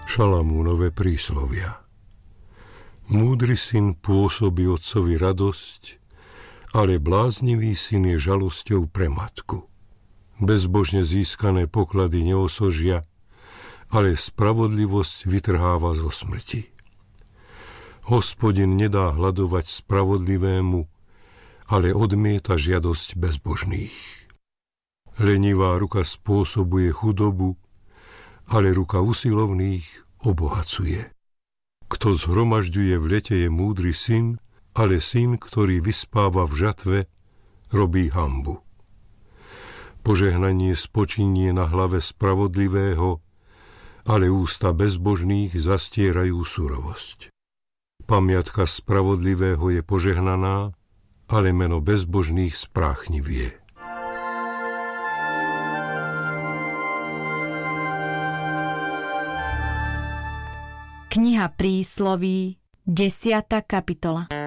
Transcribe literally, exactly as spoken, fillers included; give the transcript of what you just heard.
Šalamúnove príslovia. Múdry syn pôsobí otcovi radosť, ale bláznivý syn je žalosťou pre matku. Bezbožne získané poklady neosožia, ale spravodlivosť vytrháva zo smrti. Hospodin nedá hladovať spravodlivému, ale odmieta žiadosť bezbožných. Lenivá ruka spôsobuje chudobu, ale ruka usilovných obohacuje. Kto zhromažďuje v lete, je múdry syn, ale syn, ktorý vyspáva v žatve, robí hanbu. Požehnanie spočinie na hlave spravodlivého, ale ústa bezbožných zastierajú surovosť. Pamiatka spravodlivého je požehnaná, ale meno bezbožných spráchnivie. Kniha prísloví, desiata kapitola.